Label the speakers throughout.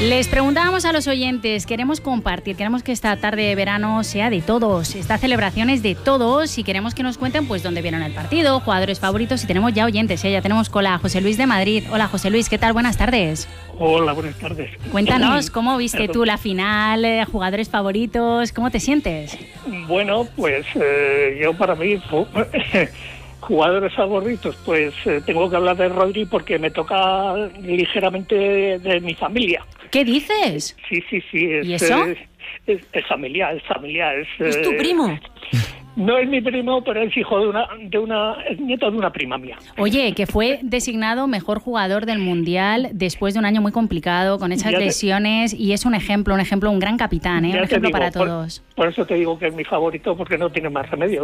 Speaker 1: Les preguntábamos a los oyentes, queremos compartir, queremos que esta tarde de verano sea de todos, esta celebración es de todos y queremos que nos cuenten pues dónde vieron el partido, jugadores favoritos y tenemos ya oyentes, ya tenemos cola a José Luis de Madrid. Hola José Luis, ¿qué tal? Buenas tardes.
Speaker 2: Hola, buenas tardes.
Speaker 1: Cuéntanos, ¿cómo viste tú la final, jugadores favoritos, cómo te sientes?
Speaker 2: Bueno, pues yo para mí... Jugadores favoritos, pues tengo que hablar de Rodri porque me toca ligeramente de mi familia.
Speaker 1: ¿Qué dices?
Speaker 2: Sí.
Speaker 1: ¿Y eso?
Speaker 2: Es familiar.
Speaker 3: ¿Es tu primo?
Speaker 2: No es mi primo, pero es hijo es nieto de una prima mía.
Speaker 1: Oye, que fue designado mejor jugador del Mundial después de un año muy complicado, con esas lesiones, y es un ejemplo, un gran capitán, un ejemplo para todos.
Speaker 2: Por eso te digo que es mi favorito, porque no tiene más remedio.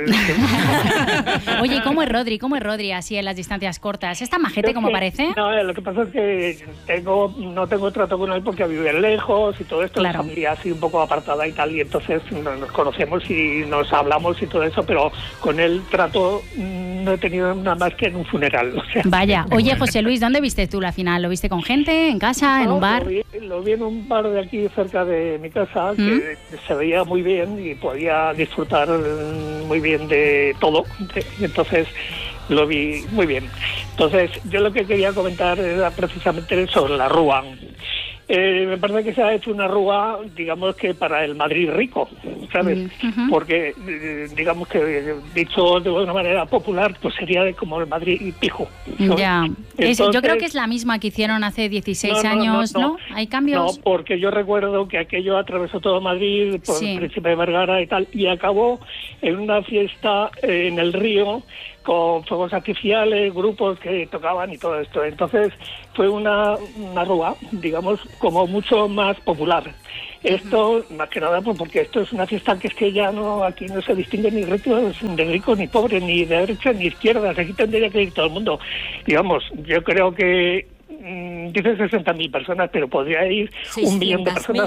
Speaker 1: Oye, ¿cómo es Rodri así en las distancias cortas? ¿Es tan majete como parece?
Speaker 2: No, lo que pasa es que no tengo trato con él porque vive lejos y todo esto,
Speaker 1: claro.
Speaker 2: La familia así un poco apartada y tal, y entonces nos conocemos y nos hablamos y todo eso, pero con él trato no he tenido nada más que en un funeral. O sea.
Speaker 1: Vaya, oye José Luis, ¿dónde viste tú la final? ¿Lo viste con gente, en casa, en un bar?
Speaker 2: Lo vi en un bar de aquí cerca de mi casa, que se veía muy bien y podía disfrutar muy bien de todo, entonces lo vi muy bien. Entonces yo lo que quería comentar era precisamente sobre la Rúa. Me parece que se ha hecho una Rúa, digamos que para el Madrid rico, ¿sabes? Porque, digamos que dicho de una manera popular, pues sería como el Madrid pijo, ¿sabes? Ya.
Speaker 1: Entonces, yo creo que es la misma que hicieron hace 16 años, ¿no? ¿Hay cambios?
Speaker 2: No, porque yo recuerdo que aquello atravesó todo Madrid, por el Príncipe de Vergara y tal, y acabó en una fiesta en el río, con fuegos artificiales, grupos que tocaban y todo esto. Entonces fue una Rúa, digamos, como mucho más popular. Esto, más que nada, pues porque esto es una fiesta que es que ya no, aquí no se distingue ni rico ni pobre, ni de derecha ni izquierda. Aquí tendría que ir todo el mundo. Digamos, yo creo que dicen 60.000 personas, pero podría ir 1 millón de personas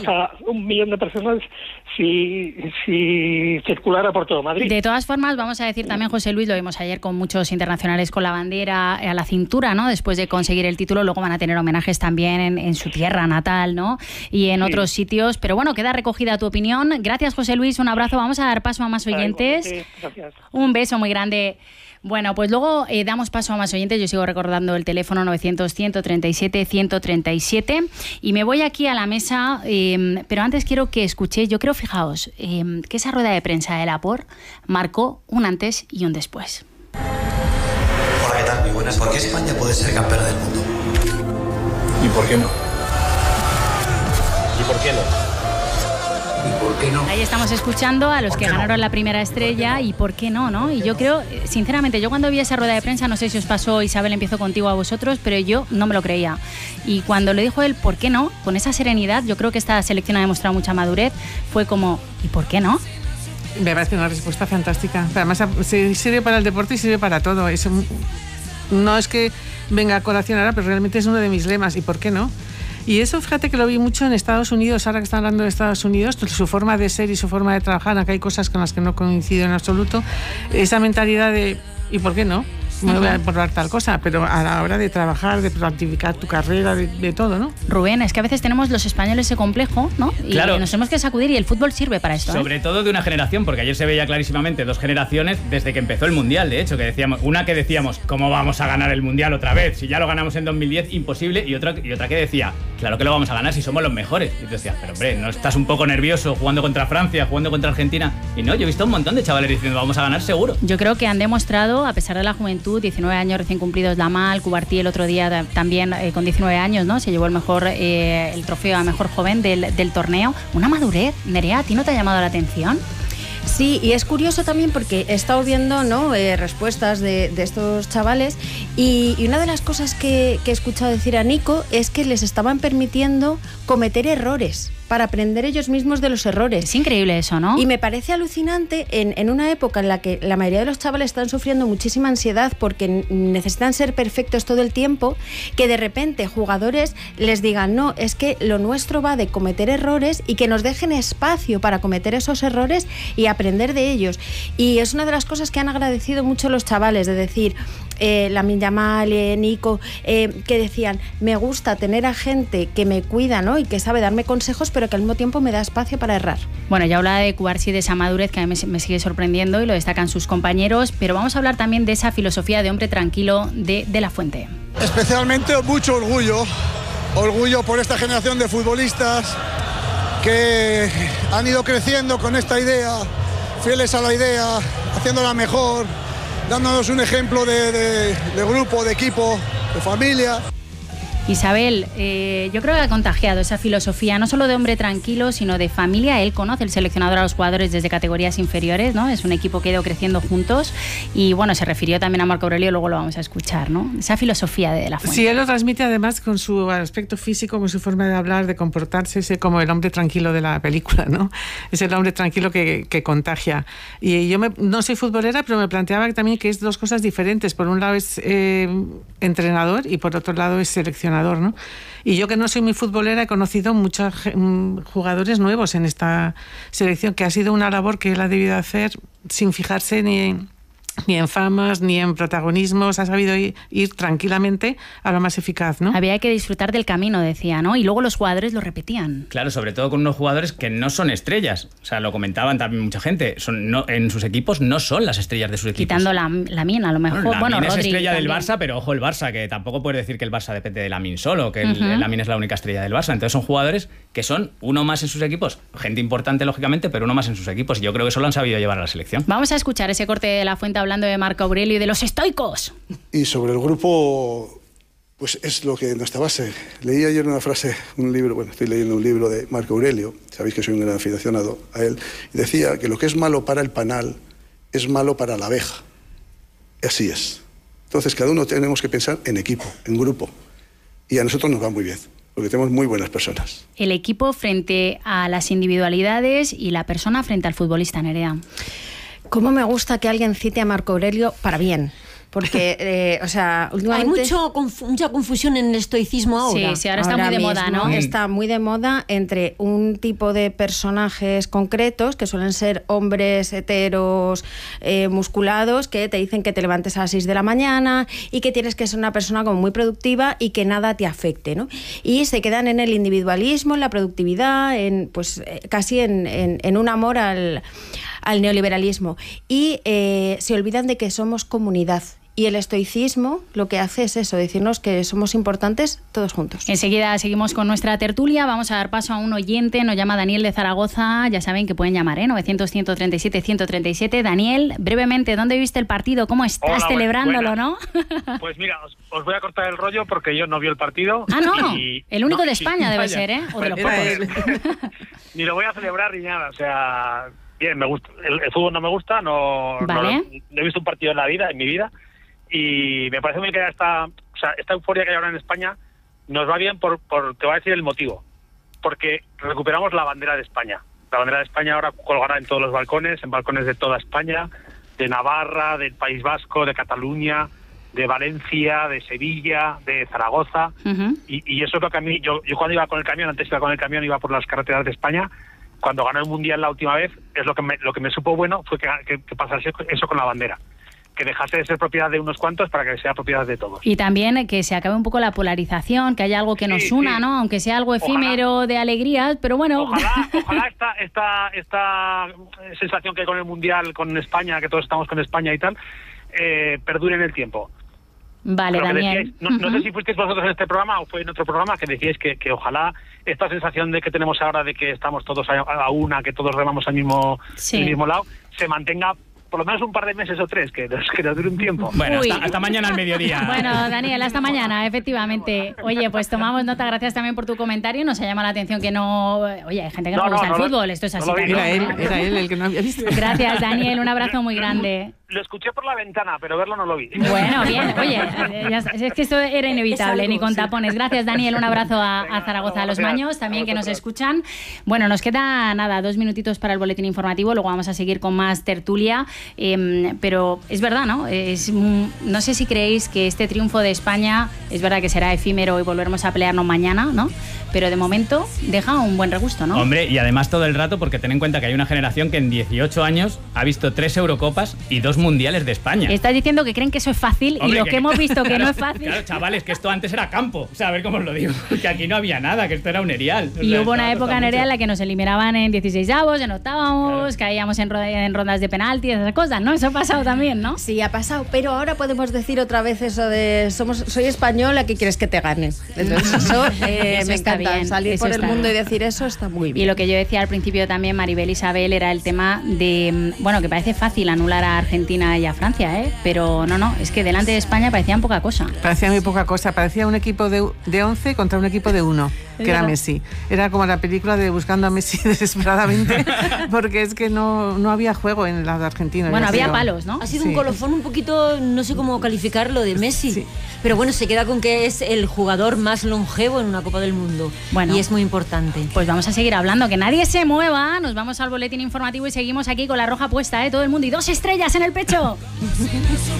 Speaker 2: si circulara por todo Madrid.
Speaker 1: De todas formas, vamos a decir también, José Luis, lo vimos ayer con muchos internacionales con la bandera a la cintura, ¿no? Después de conseguir el título, luego van a tener homenajes también en su tierra natal, ¿no? Y en otros sitios. Pero bueno, queda recogida tu opinión. Gracias, José Luis, un abrazo. Vamos a dar paso a más oyentes.
Speaker 2: Gracias.
Speaker 1: Un beso muy grande. Bueno, pues luego damos paso a más oyentes. Yo sigo recordando el teléfono 900-137-137 y me voy aquí a la mesa, pero antes quiero que escuchéis, fijaos, que esa rueda de prensa de Laporte marcó un antes y un después.
Speaker 4: Hola, ¿qué tal? Muy buenas. ¿Por qué España puede ser campeona del mundo?
Speaker 5: ¿Y por qué no? ¿Y por qué no?
Speaker 4: ¿Por qué no?
Speaker 1: Ahí estamos escuchando a los que ganaron la primera estrella y por qué no, ¿no? Y yo creo, sinceramente, yo cuando vi esa rueda de prensa, no sé si os pasó, Isabel, empiezo contigo a vosotros, pero yo no me lo creía. Y cuando lo dijo él, ¿por qué no? Con esa serenidad, yo creo que esta selección ha demostrado mucha madurez, fue como, ¿y por qué no?
Speaker 3: Me parece una respuesta fantástica. Además, sirve para el deporte y sirve para todo. No es que venga a colación ahora, pero realmente es uno de mis lemas. ¿Y por qué no? Y eso, fíjate que lo vi mucho en Estados Unidos, ahora que están hablando de Estados Unidos, su forma de ser y su forma de trabajar, aunque hay cosas con las que no coincido en absoluto, esa mentalidad de ¿y por qué no? Me voy a probar tal cosa, pero a la hora de trabajar, de planificar tu carrera, de todo, ¿no?
Speaker 1: Rubén, es que a veces tenemos los españoles ese complejo, ¿no? Y claro, nos tenemos que sacudir y el fútbol sirve para esto.
Speaker 6: Sobre todo de una generación, porque ayer se veía clarísimamente 2 generaciones desde que empezó el Mundial, de hecho, que decíamos, una que decíamos, ¿cómo vamos a ganar el Mundial otra vez? Si ya lo ganamos en 2010, imposible, y otra que decía, claro que lo vamos a ganar si somos los mejores. Y tú decías, pero hombre, ¿no estás un poco nervioso jugando contra Francia, jugando contra Argentina? Y no, yo he visto un montón de chavales diciendo, vamos a ganar seguro.
Speaker 1: Yo creo que han demostrado, a pesar de la juventud, 19 años recién cumplidos Lamal, Cubartí el otro día también con 19 años, ¿no? Se llevó el trofeo a mejor joven del torneo. Una madurez, Nerea, ¿a ti no te ha llamado la atención?
Speaker 7: Sí, y es curioso también porque he estado viendo, ¿no?, respuestas de estos chavales y una de las cosas que he escuchado decir a Nico es que les estaban permitiendo cometer errores para aprender ellos mismos de los errores.
Speaker 1: Es increíble eso, ¿no?
Speaker 7: Y me parece alucinante en una época en la que la mayoría de los chavales están sufriendo muchísima ansiedad porque necesitan ser perfectos todo el tiempo, que de repente jugadores les digan, no, es que lo nuestro va de cometer errores y que nos dejen espacio para cometer esos errores y aprender de ellos. Y es una de las cosas que han agradecido mucho los chavales, de decir, Lamine Yamal, Nico, que decían, me gusta tener a gente que me cuida, ¿no? Y que sabe darme consejos, pero que al mismo tiempo me da espacio para errar.
Speaker 1: Bueno, ya hablaba de Cubarsí, de esa madurez que a mí me sigue sorprendiendo y lo destacan sus compañeros, pero vamos a hablar también de esa filosofía de hombre tranquilo de La Fuente.
Speaker 8: Especialmente mucho orgullo por esta generación de futbolistas que han ido creciendo con esta idea, fieles a la idea, haciéndola mejor, dándonos un ejemplo de grupo, de equipo, de familia.
Speaker 1: Isabel, yo creo que ha contagiado esa filosofía, no solo de hombre tranquilo, sino de familia. Él conoce, el seleccionador, a los jugadores desde categorías inferiores, ¿no? Es un equipo que ha ido creciendo juntos y, bueno, se refirió también a Marco Aurelio, luego lo vamos a escuchar, ¿no? Esa filosofía de La Fuente.
Speaker 3: Sí, él lo transmite además con su aspecto físico, con su forma de hablar, de comportarse, ese como el hombre tranquilo de la película, ¿no? Es el hombre tranquilo que contagia. Y yo no soy futbolera, pero me planteaba también que es dos cosas diferentes. Por un lado es entrenador y por otro lado es seleccionador, ¿no? Y yo, que no soy muy futbolera, he conocido muchos jugadores nuevos en esta selección, que ha sido una labor que él ha debido hacer sin fijarse ni en famas, ni en protagonismos. Ha sabido ir tranquilamente a lo más eficaz, ¿no?
Speaker 1: Había que disfrutar del camino, decía, ¿no? Y luego los jugadores lo repetían.
Speaker 6: Claro, sobre todo con unos jugadores que no son estrellas. O sea, lo comentaban también mucha gente. En sus equipos no son las estrellas de sus equipos.
Speaker 1: Quitando Lamine, a lo mejor.
Speaker 6: Bueno,
Speaker 1: Rodri
Speaker 6: es estrella
Speaker 1: también
Speaker 6: del Barça, pero ojo el Barça, que tampoco puedes decir que el Barça depende de Lamine solo, que Lamine es la única estrella del Barça. Entonces son jugadores que son uno más en sus equipos. Gente importante, lógicamente, pero uno más en sus equipos. Y yo creo que eso lo han sabido llevar a la selección.
Speaker 1: Vamos a escuchar ese corte de La Fuente hablando de Marco Aurelio y de los estoicos.
Speaker 8: Y sobre el grupo, pues es lo que nuestra base. Leí ayer una frase, un libro, estoy leyendo un libro de Marco Aurelio, sabéis que soy un gran aficionado a él, y decía que lo que es malo para el panal es malo para la abeja. Y así es. Entonces cada uno tenemos que pensar en equipo, en grupo. Y a nosotros nos va muy bien, porque tenemos muy buenas personas.
Speaker 1: El equipo frente a las individualidades y la persona frente al futbolista, Nerea.
Speaker 7: ¿Cómo me gusta que alguien cite a Marco Aurelio para bien? Porque, últimamente...
Speaker 9: Hay mucha confusión en el estoicismo ahora.
Speaker 1: Sí, ahora está muy de moda, ¿no?
Speaker 7: Está muy de moda entre un tipo de personajes concretos, que suelen ser hombres heteros, musculados, que te dicen que te levantes a las 6 de la mañana y que tienes que ser una persona como muy productiva y que nada te afecte, ¿no? Y se quedan en el individualismo, en la productividad, casi en un amor al neoliberalismo. Y se olvidan de que somos comunidad. Y el estoicismo lo que hace es eso, decirnos que somos importantes todos juntos.
Speaker 1: Enseguida seguimos con nuestra tertulia. Vamos a dar paso a un oyente. Nos llama Daniel de Zaragoza. Ya saben que pueden llamar, 900-137-137. Daniel, brevemente, ¿dónde viste el partido? ¿Cómo estás celebrándolo, no?
Speaker 10: Pues mira, os voy a cortar el rollo porque yo no vi el partido.
Speaker 1: Ah, no. El único de España debe ser, ¿eh? O de los pocos.
Speaker 10: Ni lo voy a celebrar ni nada. O sea, bien, me gusta. El fútbol no me gusta.
Speaker 1: ¿Vale?
Speaker 10: No he visto un partido en mi vida. Y me parece muy que esta euforia que hay ahora en España nos va bien por te voy a decir el motivo. Porque recuperamos la bandera de España. La bandera de España ahora colgará en todos los balcones, en balcones de toda España, de Navarra, del País Vasco, de Cataluña, de Valencia, de Sevilla, de Zaragoza. Y eso es lo que a mí, yo cuando iba con el camión, antes iba con el camión, iba por las carreteras de España. Cuando ganó el Mundial la última vez, es lo que me supo bueno fue que pasase eso con la bandera. Que dejase de ser propiedad de unos cuantos para que sea propiedad de todos.
Speaker 1: Y también que se acabe un poco la polarización, que haya algo que nos una, ¿no? Aunque sea algo efímero, de alegrías, pero bueno.
Speaker 10: Ojalá esta sensación que hay con el Mundial, con España, que todos estamos con España y tal, perdure en el tiempo.
Speaker 1: Vale, Daniel.
Speaker 10: Decíais, no sé si fuisteis vosotros en este programa o fue en otro programa que decíais que ojalá esta sensación de que tenemos ahora de que estamos todos a una, que todos remamos al mismo lado, se mantenga por lo menos un par de meses o 3, que nos dure un tiempo.
Speaker 6: Bueno, hasta mañana al mediodía.
Speaker 1: Bueno, Daniel, hasta mañana, efectivamente. Oye, pues tomamos nota, gracias también por tu comentario. Nos ha llamado la atención que no... Oye, hay gente que no gusta el fútbol, esto es así.
Speaker 3: Era él el que no había visto.
Speaker 1: Gracias, Daniel, un abrazo muy grande.
Speaker 10: Lo escuché por la ventana, pero verlo no lo vi.
Speaker 1: Bueno, bien. Oye, es que esto era inevitable, ni con tapones. Gracias, Daniel. Un abrazo a Zaragoza, a los Maños, también que nos escuchan. Bueno, nos queda 2 minutitos para el boletín informativo. Luego vamos a seguir con más tertulia. Pero es verdad, ¿no? No sé si creéis que este triunfo de España es verdad que será efímero y volveremos a pelearnos mañana, ¿no? Pero de momento deja un buen regusto, ¿no?
Speaker 6: Hombre, y además todo el rato, porque ten en cuenta que hay una generación que en 18 años ha visto 3 Eurocopas y 2 2 mundiales de España.
Speaker 1: Estás diciendo que creen que eso es fácil.
Speaker 6: Hombre,
Speaker 1: y lo que hemos visto que
Speaker 6: claro,
Speaker 1: no es fácil.
Speaker 6: Claro, chavales, que esto antes era campo. O sea, a ver cómo os lo digo. Que aquí no había nada, que esto era un erial. O
Speaker 1: y
Speaker 6: sea,
Speaker 1: hubo una
Speaker 6: estaba
Speaker 1: época, Nerea, en la que nos eliminaban en 16avos, en octavos, caíamos en rondas de penalti, esas cosas, ¿no? Eso ha pasado también, ¿no?
Speaker 7: Sí, ha pasado, pero ahora podemos decir otra vez eso de soy española, ¿qué quieres que te gane? Entonces eso,
Speaker 1: eso
Speaker 7: me
Speaker 1: está
Speaker 7: encanta.
Speaker 1: bien,
Speaker 7: Salir
Speaker 1: eso
Speaker 7: por el
Speaker 1: está
Speaker 7: mundo
Speaker 1: bien.
Speaker 7: y decir eso está muy bien.
Speaker 1: Y lo que yo decía al principio también, Maribel Isabel, era el tema de, bueno, que parece fácil anular a Argentina y a Francia, pero no, es que delante de España parecían poca cosa.
Speaker 3: Parecía muy poca cosa, parecía un equipo de 11 contra un equipo de 1, que era Messi. Era como la película de Buscando a Messi desesperadamente, porque es que no había juego en la de Argentina.
Speaker 1: Bueno, había palos, ¿no?
Speaker 9: Ha sido un colofón un poquito, no sé cómo calificarlo, de Messi. Pero bueno, se queda con que es el jugador más longevo en una Copa del Mundo.
Speaker 1: Bueno,
Speaker 9: y es muy importante.
Speaker 1: Pues vamos a seguir hablando, que nadie se mueva. Nos vamos al boletín informativo y seguimos aquí con la roja puesta, todo el mundo. Y 2 estrellas en el pecho.